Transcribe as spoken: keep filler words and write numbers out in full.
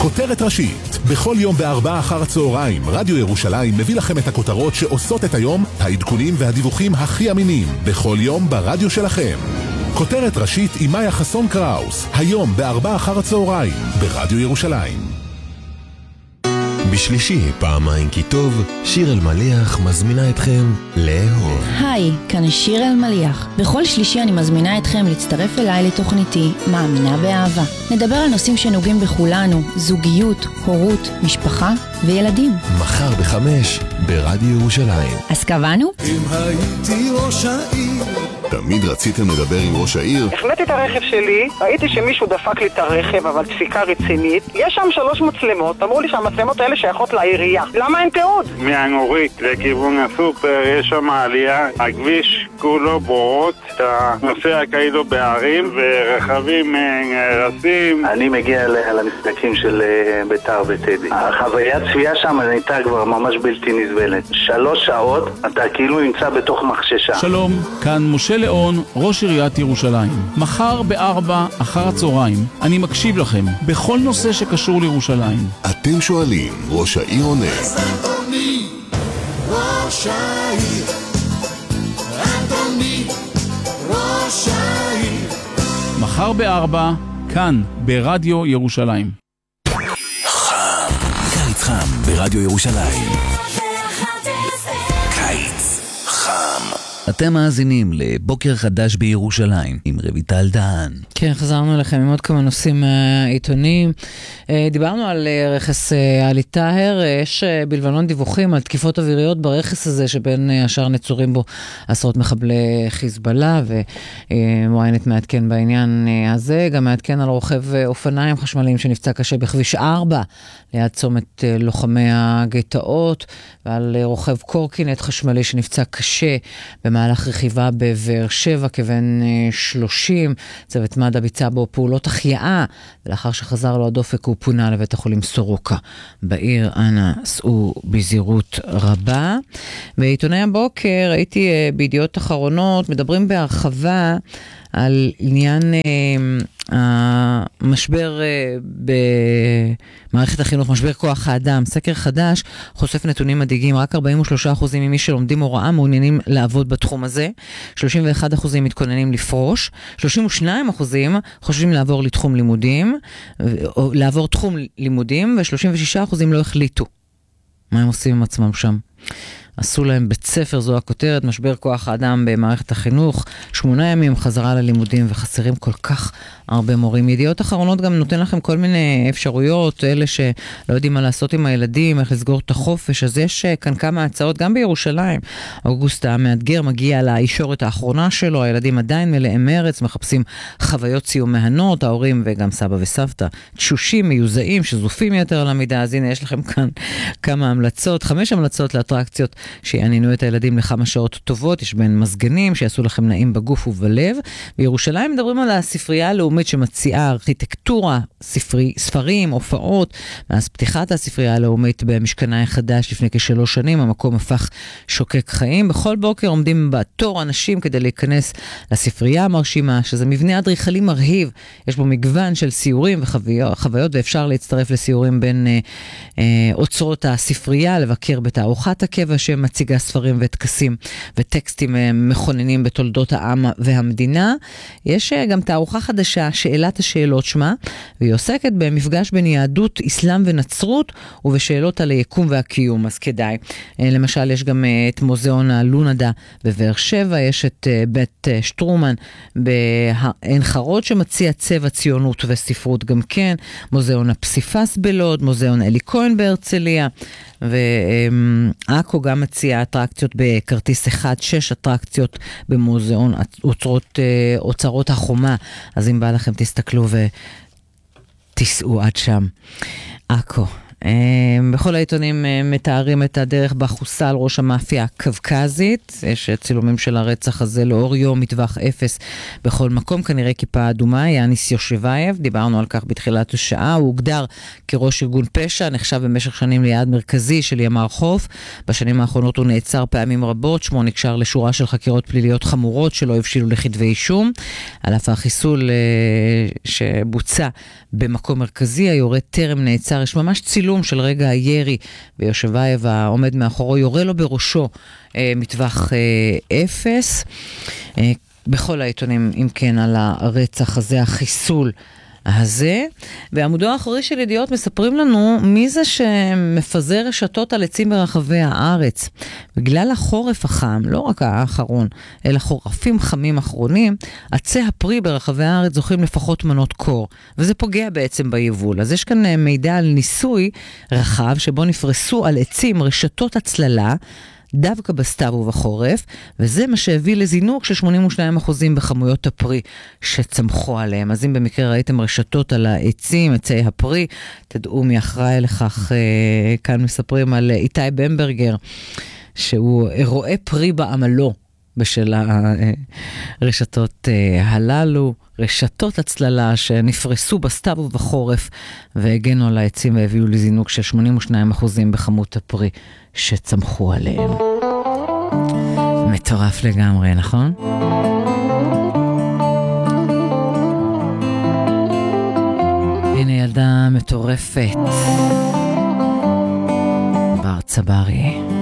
כותרת ראשית. בכל יום בארבעה אחר הצהריים, רדיו ירושלים מביא לכם את הכותרות שעושות את היום, העדכונים והדיווחים הכי אמינים, בכל יום ברדיו שלכם. כותרת ראשית עם מאיה חסון קראוס, היום בארבעה אחר הצהריים, ברדיו ירושלים. בשלישי, פעמיים כי טוב, שיר אלמליח מזמינה אתכם לאהוב. היי, כאן שיר אלמליח. בכל שלישי אני מזמינה אתכם להצטרף אליי לתוכניתי מאמינה באהבה. נדבר על נושאים שנוגעים בכולנו, זוגיות, הורות, משפחה וילדים. מחר בחמש, ברדיו ירושלים. אז קבענו? אם הייתי ראש העיר. תמיד רציתם לדבר עם ראש העיר? החלטתי את הרכב שלי, ראיתי שמישהו דפק לי את הרכב, אבל דפיקה רצינית. יש שם שלוש מצלמות, אמרו לי שהמצלמות האלה שייכות לעירייה. למה אין תיעוד? מהנורית לכיוון הסופר יש שם עלייה, הכביש כולו בורות, אתה נוסע כאילו בערים ורכבים רסים. אני מגיע למשחקים של בית"ר וטדי. החוויית צפייה שם הייתה כבר ממש בלתי נסבלת. שלוש שעות אתה כאילו נמצא בתוך מחששה. שלום, כאן משה לאון, ראש עיריית ירושלים. מחר בארבע אחר הצהריים אני מקשיב לכם בכל נושא שקשור לירושלים. אתם שואלים, ראש העיר עונה. אדוני, ראש העיר. אדוני, ראש העיר. מחר בארבע, כאן ברדיו ירושלים. חם, קיץ חם ברדיו ירושלים. קיץ חם. אתם מאזינים לבוקר חדש בירושלים עם רויטל דהן. כן, חזרנו לכם עם עוד כמה נושאים עיתוניים. דיברנו על רכס עלי טהר. יש בלבנון דיווחים על תקיפות אוויריות ברכס הזה, שבין השאר נצורים בו עשרות מחבלי חיזבאללה, וויינט מעדכן בעניין הזה. גם מעדכן על רוכב אופניים חשמליים שנפצע קשה בכביש ארבע ליד צומת לוחמי הגטאות, ועל רוכב קורקינט חשמלי שנפצע קשה במהלך רכיבה בבאר שבע כבן שלושים. צוות מד"א ביצע בו פעולות החייאה, ולאחר שחזר לו הדופק הוא פונה לבית החולים סורוקה בעיר. אנא סעו בזהירות רבה. בעיתוני הבוקר ראיתי בידיעות אחרונות מדברים בהרחבה על עניין המשבר במערכת החינוך, משבר כוח האדם. סקר חדש חושף נתונים מדאיגים. רק ארבעים ושלושה אחוז ממי שלומדים הוראה מעוניינים לעבוד בתחום הזה, שלושים ואחד אחוז מתכוננים לפרוש, שלושים ושניים אחוז חושבים לעבור לתחום לימודים, או לעבור תחום לימודים, ו-שלושים ושישה אחוז לא החליטו מה הם עושים עם עצמם שם. עשו להם בית ספר, זו הכותרת, משבר כוח האדם במערכת החינוך, שמונה ימים חזרה ללימודים וחסרים כל כך הרבה מורים. ידיעות אחרונות גם נותן לכם כל מיני אפשרויות, אלה שלא יודעים מה לעשות עם הילדים, איך לסגור את החופש, אז יש כאן כמה הצעות, גם בירושלים. אוגוסט המאתגר מגיע לישורת האחרונה שלו, הילדים עדיין מלאי מרץ, מחפשים חוויות סיום מהנות, ההורים וגם סבא וסבתא, תשושים, מיוזעים, שזופים יותר על המידה, אז הנה יש לכם כאן כמה המלצות, חמש המלצות לאטרקציות שיעניינו את הילדים לכמה שעות טובות. יש בין מזגנים שיעשו לכם נעים בגוף ובלב. בירושלים מדברים על הספרייה הלאומית שמציעה ארכיטקטורה, ספרי, ספרים, הופעות. מאז פתיחת הספרייה הלאומית במשכנה החדש לפני כשלוש שנים, המקום הפך שוקק חיים. בכל בוקר עומדים בתור אנשים כדי להיכנס לספרייה המרשימה, שזה מבנה אדריכלי מרהיב. יש בו מגוון של סיורים וחוויות, ואפשר להצטרף לסיורים בין אה, אה, אוצרות הספרייה, לבקר בתערוכת הקבע שמציגה ספרים וטקסים וטקסטים מכוננים בתולדות העם והמדינה. יש גם תערוכה חדשה, שאלת השאלות שמה, והיא עוסקת במפגש בין יהדות, אסלאם ונצרות, ובשאלות על היקום והקיום, אז כדאי. למשל, יש גם את מוזיאון הלונדה בבאר שבע, יש את בית שטרומן בעין חרוד שמציע צבע, ציונות וספרות גם כן, מוזיאון הפסיפס בלוד, מוזיאון אלי כהן בהרצליה, ועכו גם מציע אטרקציות בכרטיס אחד, שש אטרקציות במוזיאון אוצרות, אוצרות החומה. אז אם בא לכם תסתכלו ותסעו עד שם. עכו, בכל העיתונים מתארים את הדרך בה חוסל ראש המאפיה הקווקזית. יש צילומים של הרצח הזה לאור יום, מטווח אפס בכל מקום, כנראה כיפה אדומה. יאניס יושבייב, דיברנו על כך בתחילת השעה, הוא הוגדר כראש ארגון פשע, נחשב במשך שנים ליעד מרכזי של ימ"ר חוף. בשנים האחרונות הוא נעצר פעמים רבות, שמו נקשר לשורה של חקירות פליליות חמורות שלא הבשילו לכתבי אישום. על אף החיסול שבוצע במקום מרכזי, היורה טרם נעצר. יש ממש צילום של רגע הירי ביושבייב, העומד מאחורו יורה לו בראשו אה, מטווח אה, אפס. אה, בכל העיתונים, אם כן, על הרצח הזה, החיסול הזה. בעמודו האחורי של ידיעות מספרים לנו מי זה שמפזר רשתות על עצים ברחבי הארץ. בגלל החורף החם, לא רק האחרון, אלא חורפים חמים אחרונים, עצי הפרי ברחבי הארץ זוכים לפחות מנות קור, וזה פוגע בעצם ביבול. אז יש כאן מידע על ניסוי רחב שבו נפרסו על עצים רשתות הצללה, דווקא בסתיו ובחורף, וזה מה שהביא לזינוק של שמונים ושניים אחוז בכמויות הפרי שצמחו עליהם. אז אם במקרה ראיתם רשתות על העצים, עצי הפרי, תדעו מי אחראי לכך. כאן מספרים על איתי במברגר, שהוא רואה פרי בעמלו בשל הרשתות הללו, רשתות הצללה שנפרסו בסתיו ובחורף והגנו על העצים והביאו לזינוק של שמונים ושניים אחוז בכמות הפרי שצמחו עליהם. מטורף לגמרי, נכון? הנה ילדה מטורפת, בר צברי.